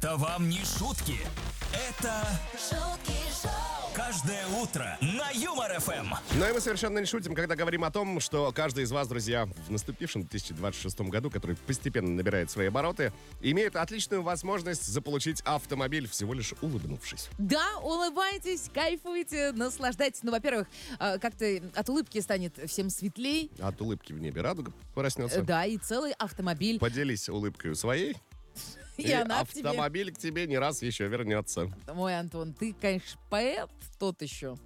Это вам не шутки. Это шутки шоу. каждое утро на Юмор ФМ. Но и мы совершенно не шутим, когда говорим о том, что каждый из вас, друзья, в наступившем 2026 году, который постепенно набирает свои обороты, имеет отличную возможность заполучить автомобиль, всего лишь улыбнувшись. Да, улыбайтесь, кайфуйте, наслаждайтесь. Ну, во-первых, как-то от улыбки станет всем светлей. От улыбки в небе радуга проснется. Да, и целый автомобиль. Поделись улыбкой своей, И она к тебе. автомобиль к тебе не раз еще вернется. Мой Антон, ты, конечно, поэт тот еще.